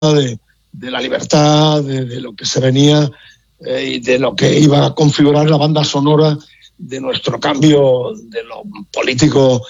de la libertad, de lo que se venía y de lo que iba a configurar la banda sonora de nuestro cambio de lo político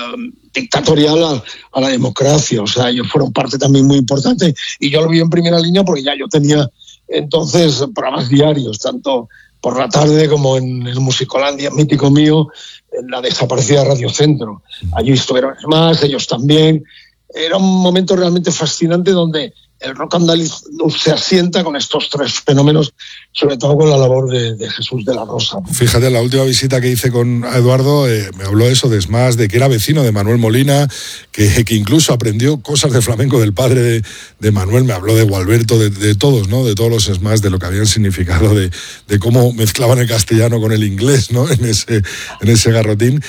dictatorial a la democracia. O sea, ellos fueron parte también muy importante y yo lo vi en primera línea porque ya yo tenía entonces programas diarios, tanto por la tarde como en el Musicolandia mítico mío, en la desaparecida Radio Centro. Allí estuvieron más, ellos también. Era un momento realmente fascinante donde el rock andaluz se asienta con estos tres fenómenos, sobre todo con la labor de Jesús de la Rosa. Fíjate, la última visita que hice con Eduardo me habló eso de Smash, de que era vecino de Manuel Molina, que incluso aprendió cosas de flamenco del padre de Manuel. Me habló de Gualberto, de todos, ¿no? De todos los Smash, de lo que habían significado, de cómo mezclaban el castellano con el inglés, ¿no? En ese garrotín.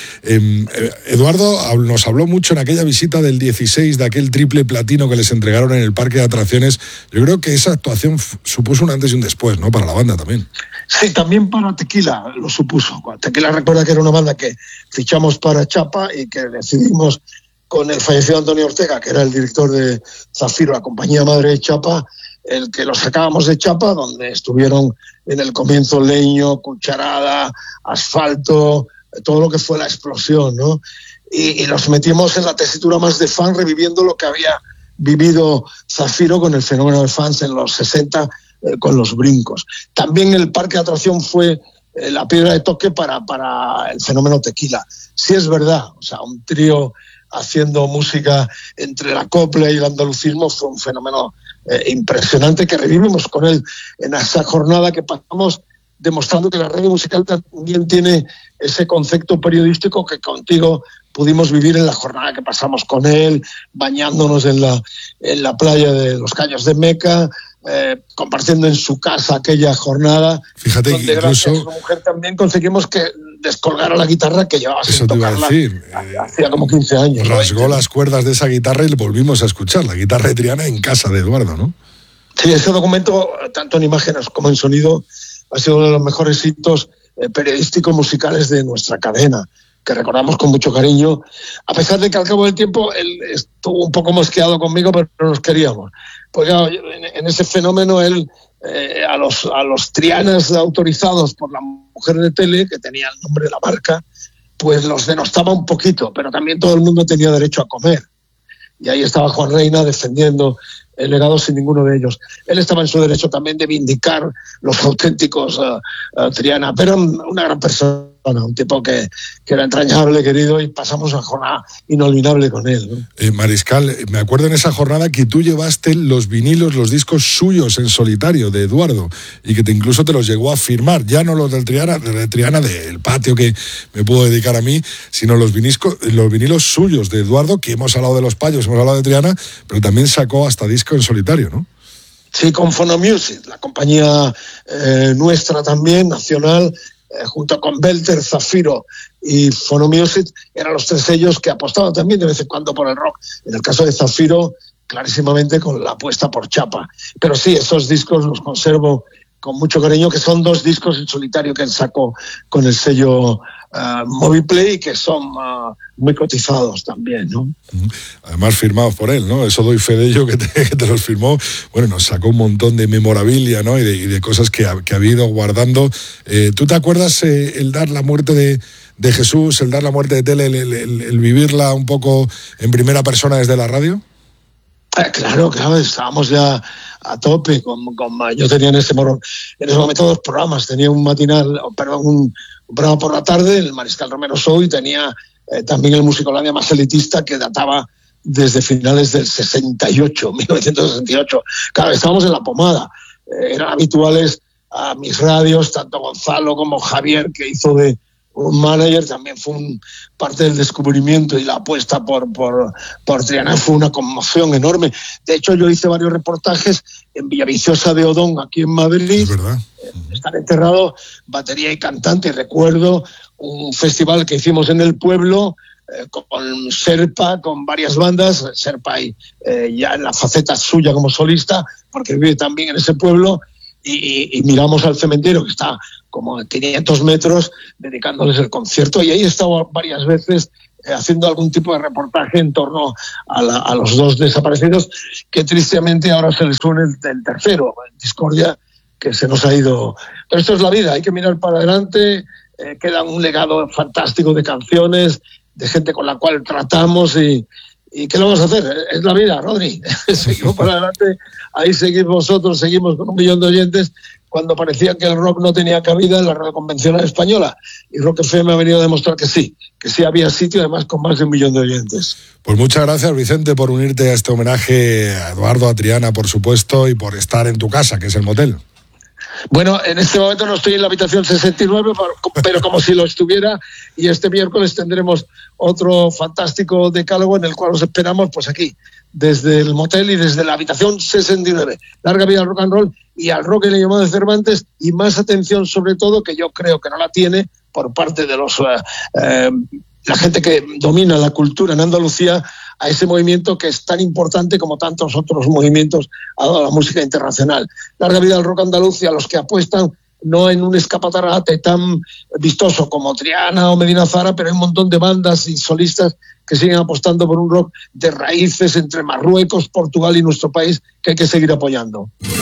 Eduardo nos habló mucho en aquella visita del 16, de aquel triple platino que les entregaron en el Parque de Atracciones. Yo creo que esa actuación supuso un antes y un después, ¿no? Para la banda también. Sí, también para Tequila lo supuso. Tequila, recuerda que era una banda que fichamos para Chapa y que decidimos con el fallecido Antonio Ortega, que era el director de Zafiro, la compañía madre de Chapa, el que los sacábamos de Chapa, donde estuvieron en el comienzo Leño, Cucharada, Asfalto, todo lo que fue la explosión, ¿no? Y los metimos en la tesitura más de fan, reviviendo lo que había vivido Zafiro con el fenómeno de fans en los 60 con los brincos. También el parque de atracción fue la piedra de toque para el fenómeno Tequila. Sí es verdad, o sea, un trío haciendo música entre la copla y el andalucismo fue un fenómeno impresionante que revivimos con él en esa jornada que pasamos, demostrando que la radio musical también tiene ese concepto periodístico que contigo pudimos vivir en la jornada que pasamos con él, bañándonos en la playa de los Caños de Meca, compartiendo en su casa aquella jornada. Fíjate, donde incluso gracias a su mujer también conseguimos que descolgara la guitarra que llevaba sin tocarla. Eso te iba a decir. Hacía como 15 años. Rasgó las cuerdas de esa guitarra y le volvimos a escuchar, la guitarra de Triana en casa de Eduardo, ¿no? Sí, ese documento, tanto en imágenes como en sonido, ha sido uno de los mejores hitos periodísticos musicales de nuestra cadena, que recordamos con mucho cariño, a pesar de que al cabo del tiempo él estuvo un poco mosqueado conmigo, pero nos queríamos. Porque en ese fenómeno él, a los Trianas autorizados por la mujer de tele, que tenía el nombre de la marca, pues los denostaba un poquito, pero también todo el mundo tenía derecho a comer. Y ahí estaba Juan Reina defendiendo el legado sin ninguno de ellos. Él estaba en su derecho también de vindicar los auténticos Triana, pero una gran persona, un tipo que era entrañable, querido, y pasamos una jornada inolvidable con él, ¿no? Mariscal, me acuerdo en esa jornada que tú llevaste los vinilos, los discos suyos en solitario de Eduardo, y que incluso te los llegó a firmar, ya no los del Triana, del patio que me puedo dedicar a mí, sino los vinilos suyos de Eduardo, que hemos hablado de los payos, hemos hablado de Triana, pero también sacó hasta disco en solitario, ¿no? Sí, con Phonomusic, la compañía nuestra también, nacional, junto con Belter, Zafiro y Phonomusic, eran los tres sellos que apostaban también de vez en cuando por el rock. En el caso de Zafiro, clarísimamente con la apuesta por Chapa. Pero sí, esos discos los conservo con mucho cariño, que son 2 discos en solitario que él sacó con el sello Moviplay, que son muy cotizados también, ¿no? Además firmados por él, ¿no? Eso doy fe de ello, que te los firmó. Bueno, nos sacó un montón de memorabilia, ¿no? Y de cosas que ha ido guardando. ¿Tú te acuerdas el dar la muerte de Jesús, el dar la muerte de Tele, el vivirla un poco en primera persona desde la radio? Claro, estábamos ya a tope. Yo tenía en ese momento 2 programas. Tenía un programa por la tarde, el Mariscal Romero Show, y tenía también el Musicolandia más elitista, que databa desde finales del 1968. Claro, estábamos en la pomada. Eran habituales a mis radios, tanto Gonzalo como Javier, que hizo de un manager, también fue parte del descubrimiento, y la apuesta por Triana fue una conmoción enorme. De hecho, yo hice varios reportajes en Villaviciosa de Odón, aquí en Madrid. Es verdad. Están enterrados batería y cantante. Y recuerdo un festival que hicimos en el pueblo con Serpa, con varias bandas. Serpa ya en la faceta suya como solista, porque vive también en ese pueblo, y miramos al cementerio, que está como a 500 metros, dedicándoles el concierto, y ahí he estado varias veces haciendo algún tipo de reportaje en torno a los dos desaparecidos, que tristemente ahora se les une el tercero, Discordia, que se nos ha ido. Pero esto es la vida, hay que mirar para adelante, queda un legado fantástico de canciones, de gente con la cual tratamos y ¿qué lo vamos a hacer? Es la vida, Rodri. Seguimos para adelante, ahí seguís vosotros, seguimos con 1 millón de oyentes, cuando parecía que el rock no tenía cabida en la radio convencional española. Y Rock FM ha venido a demostrar que sí había sitio, además con más de 1 millón de oyentes. Pues muchas gracias, Vicente, por unirte a este homenaje a Eduardo, a Triana, por supuesto, y por estar en tu casa, que es el motel. Bueno, en este momento no estoy en la habitación 69, pero como si lo estuviera, y este miércoles tendremos otro fantástico decálogo en el cual os esperamos, pues aquí, desde el motel y desde la habitación 69. Larga vida al rock and roll y al rock en el llamado de Cervantes, y más atención sobre todo, que yo creo que no la tiene por parte de la gente que domina la cultura en Andalucía, a ese movimiento que es tan importante como tantos otros movimientos a la música internacional. Larga vida al rock andaluz y a los que apuestan no en un escapatarate tan vistoso como Triana o Medina Zara, pero hay un montón de bandas y solistas que siguen apostando por un rock de raíces entre Marruecos, Portugal y nuestro país, que hay que seguir apoyando.